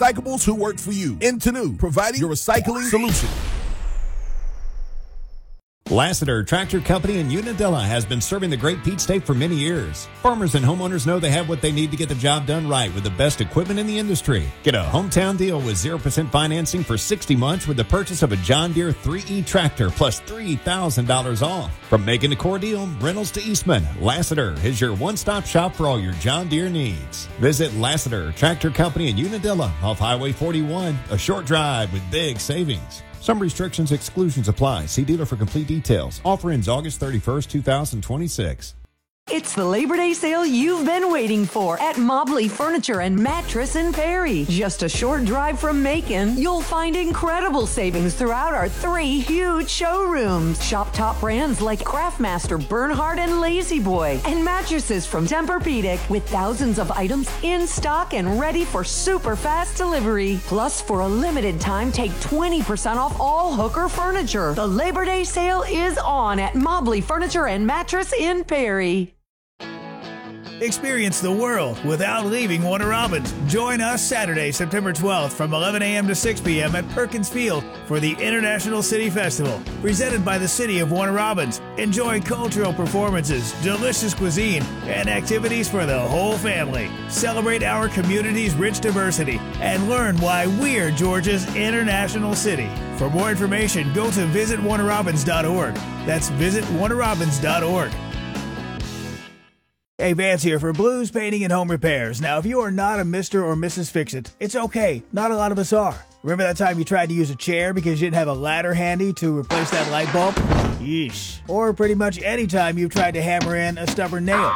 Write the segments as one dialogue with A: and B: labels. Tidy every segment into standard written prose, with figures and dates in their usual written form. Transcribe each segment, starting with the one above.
A: recyclables who work for you. Intenu, providing your recycling solution.
B: Lassiter Tractor Company in Unadilla has been serving the Great Peach State for many years. Farmers and homeowners know they have what they need to get the job done right with the best equipment in the industry. Get a hometown deal with 0% financing for 60 months with the purchase of a John Deere 3E tractor plus $3,000 off. From Macon to Cordele, Reynolds to Eastman, Lassiter is your one-stop shop for all your John Deere needs. Visit Lassiter Tractor Company in Unadilla off Highway 41, a short drive with big savings. Some restrictions, exclusions apply. See dealer for complete details. Offer ends August 31st, 2026.
C: It's the Labor Day sale you've been waiting for at Mobley Furniture and Mattress in Perry. Just a short drive from Macon, you'll find incredible savings throughout our 3 huge showrooms. Shop top brands like Craftmaster, Bernhard, and Lazy Boy, and mattresses from Tempur-Pedic with thousands of items in stock and ready for super fast delivery. Plus, for a limited time, take 20% off all Hooker furniture. The Labor Day sale is on at Mobley Furniture and Mattress in Perry.
D: Experience the world without leaving Warner Robins. Join us Saturday, September 12th from 11 a.m. to 6 p.m. at Perkins Field for the International City Festival, presented by the City of Warner Robins. Enjoy cultural performances, delicious cuisine, and activities for the whole family. Celebrate our community's rich diversity and learn why we're Georgia's international city. For more information, go to visitwarnerrobins.org. That's visitwarnerrobins.org. Hey, Vance here for Blues Painting and Home Repairs. Now, if you are not a Mr. or Mrs. Fix-It, it's okay. Not a lot of us are. Remember that time you tried to use a chair because you didn't have a ladder handy to replace that light bulb? Yeesh. Or pretty much any time you've tried to hammer in a stubborn nail.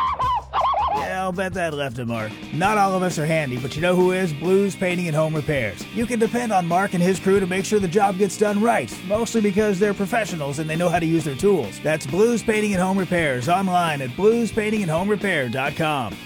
D: Yeah, I'll bet that left a mark. Not all of us are handy, but you know who is? Blues Painting and Home Repairs. You can depend on Mark and his crew to make sure the job gets done right, mostly because they're professionals and they know how to use their tools. That's Blues Painting and Home Repairs, online at bluespaintingandhomerepair.com.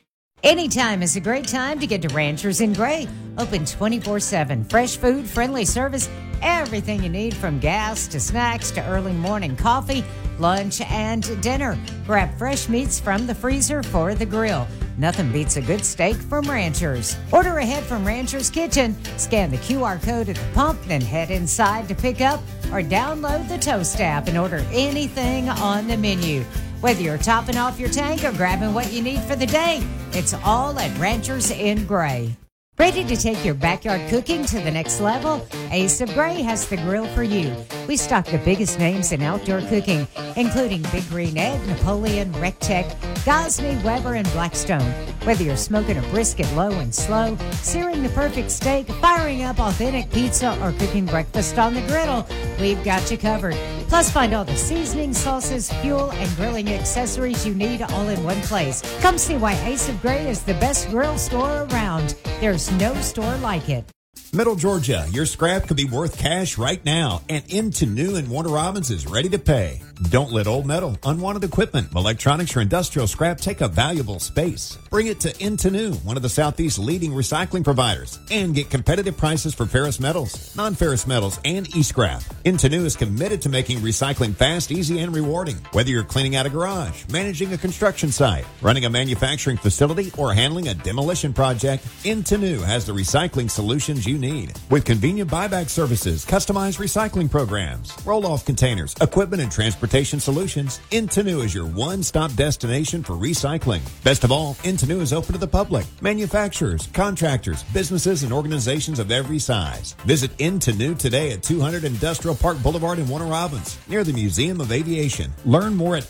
E: Anytime is a great time to get to Ranchers in Gray. Open 24/7. Fresh food, friendly service, everything you need from gas to snacks to early morning coffee, lunch, and dinner. Grab fresh meats from the freezer for the grill. Nothing beats a good steak from Ranchers. Order ahead from Ranchers Kitchen. Scan the QR code at the pump, then head inside to pick up or download the Toast app and order anything on the menu. Whether you're topping off your tank or grabbing what you need for the day, it's all at Ranchers in Gray. Ready to take your backyard cooking to the next level? Ace of Gray has the grill for you. We stock the biggest names in outdoor cooking, including Big Green Egg, Napoleon, Rectech, Gosney, Weber, and Blackstone. Whether you're smoking a brisket low and slow, searing the perfect steak, firing up authentic pizza, or cooking breakfast on the griddle, we've got you covered. Plus, find all the seasonings, sauces, fuel, and grilling accessories you need all in one place. Come see why Ace of Gray is the best grill store around. There's no store like it.
B: Middle Georgia, your scrap could be worth cash right now, and Into New and Warner Robins is ready to pay. Don't let old metal, unwanted equipment, electronics, or industrial scrap take up valuable space. Bring it to Into New, one of the Southeast's leading recycling providers, and get competitive prices for ferrous metals, non-ferrous metals, and e-scrap. Into New is committed to making recycling fast, easy, and rewarding. Whether you're cleaning out a garage, managing a construction site, running a manufacturing facility, or handling a demolition project, Into New has the recycling solutions you need. With convenient buyback services, customized recycling programs, roll-off containers, equipment, and transportation solutions, Into New is your one-stop destination for recycling. Best of all, Into New is open to the public, manufacturers, contractors, businesses, and organizations of every size. Visit Into New today at 200 Industrial Park Boulevard in Warner Robins, near the Museum of Aviation. Learn more at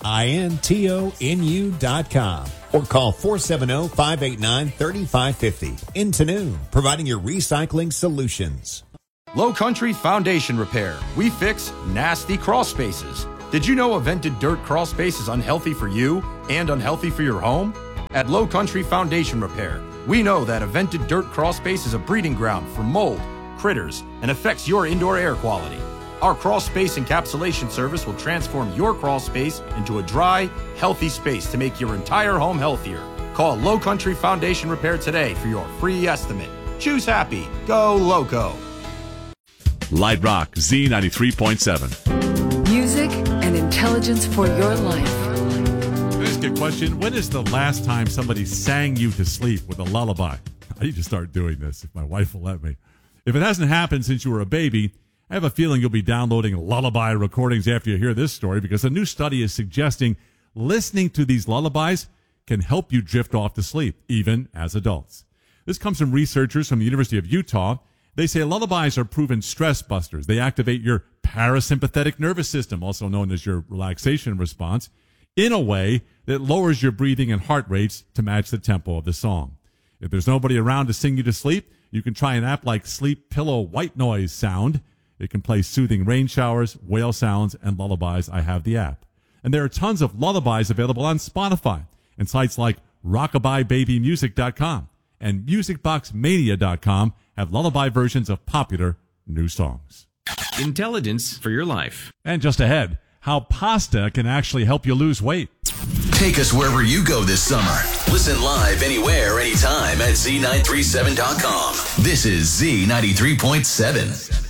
B: intonu.com. or call 470-589-3550. Into New, providing your recycling solutions.
F: Low Country Foundation Repair. We fix nasty crawl spaces. Did you know a vented dirt crawl space is unhealthy for you and unhealthy for your home? At Low Country Foundation Repair, we know that a vented dirt crawl space is a breeding ground for mold, critters, and affects your indoor air quality. Our crawl space encapsulation service will transform your crawl space into a dry, healthy space to make your entire home healthier. Call Low Country Foundation Repair today for your free estimate. Choose happy. Go Loco.
G: Light Rock Z93.7.
H: Music and intelligence for your life.
I: This is a good question. When is the last time somebody sang you to sleep with a lullaby? I need to start doing this if my wife will let me. If it hasn't happened since you were a baby, I have a feeling you'll be downloading lullaby recordings after you hear this story, because a new study is suggesting listening to these lullabies can help you drift off to sleep, even as adults. This comes from researchers from the University of Utah. They say lullabies are proven stress busters. They activate your parasympathetic nervous system, also known as your relaxation response, in a way that lowers your breathing and heart rates to match the tempo of the song. If there's nobody around to sing you to sleep, you can try an app like Sleep Pillow White Noise Sound. It can play soothing rain showers, whale sounds, and lullabies. I have the app. And there are tons of lullabies available on Spotify and sites like rockabyebabymusic.com and musicboxmania.com have lullaby versions of popular new songs.
J: Intelligence for your life.
I: And just ahead, how pasta can actually help you lose weight.
K: Take us wherever you go this summer. Listen live anywhere, anytime at Z937.com. This is Z93.7.